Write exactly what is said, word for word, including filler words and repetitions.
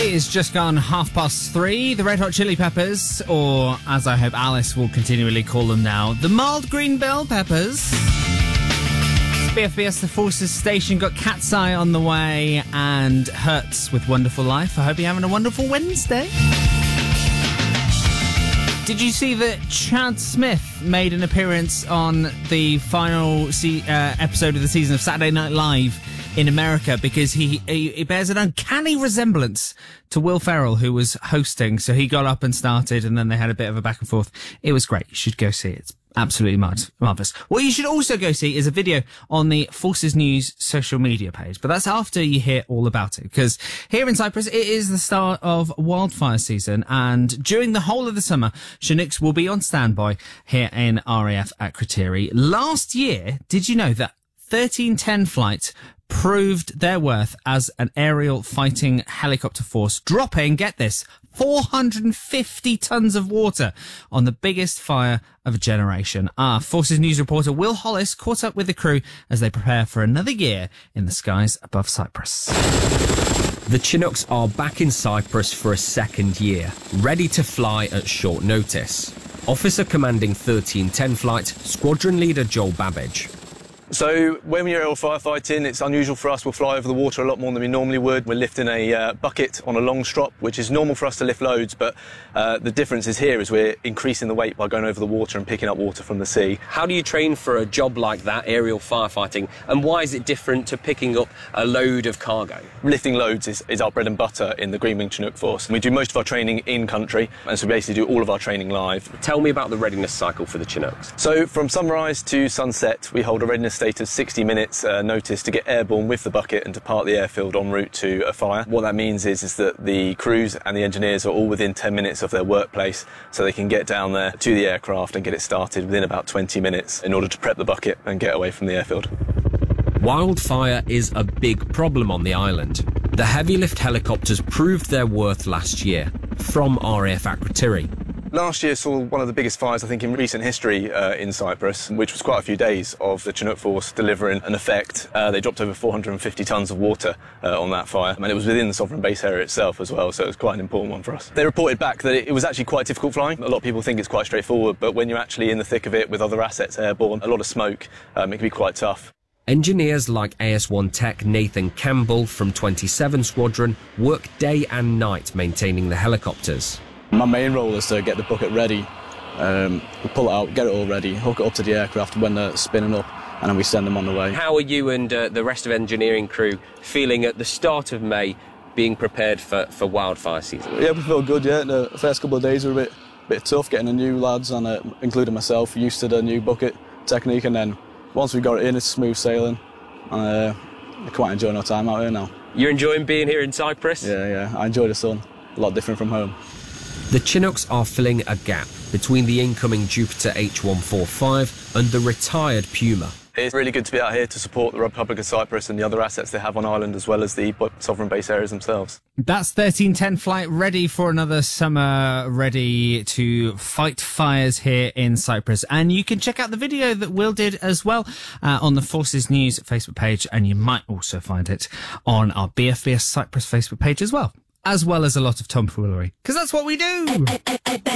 It's just gone half past three. The Red Hot Chili Peppers, or as I hope Alice will continually call them now, the mild green bell peppers. B F B S The Forces station got Cat's Eye on the way and Hurts with Wonderful Life. I hope you're having a wonderful Wednesday. Did you see that Chad Smith made an appearance on the final se- uh, episode of the season of Saturday Night Live in America because he, he, he bears an uncanny resemblance to Will Ferrell, who was hosting. So he got up and started, and then they had a bit of a back and forth. It was great. You should go see it. It's absolutely mad- marvellous. What you should also go see is a video on the Forces News social media page, but that's after you hear all about it, because here in Cyprus, it is the start of wildfire season, and during the whole of the summer, Chinooks will be on standby here in R A F at Kriteri. Last year, did you know that thirteen ten flight proved their worth as an aerial fighting helicopter force, dropping, get this, four hundred fifty tons of water on the biggest fire of a generation. Our Forces News reporter Will Hollis caught up with the crew as they prepare for another year in the skies above Cyprus. The Chinooks are back in Cyprus for a second year, ready to fly at short notice. Officer commanding thirteen ten flight, Squadron Leader Joel Babbage. So when we're aerial firefighting, it's unusual for us. We'll fly over the water a lot more than we normally would. We're lifting a uh, bucket on a long strop, which is normal for us to lift loads, but uh, the difference is here is we're increasing the weight by going over the water and picking up water from the sea. How do you train for a job like that, aerial firefighting, and why is it different to picking up a load of cargo? Lifting loads is, is our bread and butter in the Green Wing Chinook Force. We do most of our training in country, and so we basically do all of our training live. Tell me about the readiness cycle for the Chinooks. So from sunrise to sunset, we hold a readiness state of sixty minutes uh, notice to get airborne with the bucket and depart the airfield en route to a fire. What that means is, is that the crews and the engineers are all within ten minutes of their workplace, so they can get down there to the aircraft and get it started within about twenty minutes in order to prep the bucket and get away from the airfield. Wildfire is a big problem on the island. The heavy lift helicopters proved their worth last year. From R A F at Kriteri. Last year saw one of the biggest fires, I think, in recent history uh, in Cyprus, which was quite a few days of the Chinook Force delivering an effect. Uh, they dropped over four hundred fifty tonnes of water uh, on that fire, and it was within the sovereign base area itself as well, so it was quite an important one for us. They reported back that it was actually quite difficult flying. A lot of people think it's quite straightforward, but when you're actually in the thick of it with other assets airborne, a lot of smoke, um, it can be quite tough. Engineers like A S one Tech Nathan Campbell from twenty-seven Squadron work day and night maintaining the helicopters. My main role is to get the bucket ready. Um, we pull it out, get it all ready, hook it up to the aircraft when they're spinning up, and then we send them on the way. How are you and uh, the rest of engineering crew feeling at the start of May, being prepared for, for wildfire season? Yeah, we feel good, yeah. The first couple of days were a bit, bit tough, getting the new lads, and uh, including myself, used to the new bucket technique, and then once we got it in, it's smooth sailing, and uh, we're quite enjoying our time out here now. You're enjoying being here in Cyprus? Yeah, yeah, I enjoy the sun. A lot different from home. The Chinooks are filling a gap between the incoming Jupiter H one forty-five and the retired Puma. It's really good to be out here to support the Republic of Cyprus and the other assets they have on island, as well as the sovereign base areas themselves. That's thirteen ten flight, ready for another summer, ready to fight fires here in Cyprus. And you can check out the video that Will did as well uh, on the Forces News Facebook page, and you might also find it on our B F B S Cyprus Facebook page as well, as well as a lot of tomfoolery, because that's what we do.